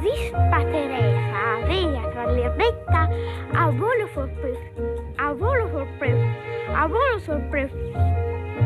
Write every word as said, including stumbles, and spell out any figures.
Avispa Teresa via tra l'erbetta, a volo sorpreso, a volo sorpreso, a volo sorpreso.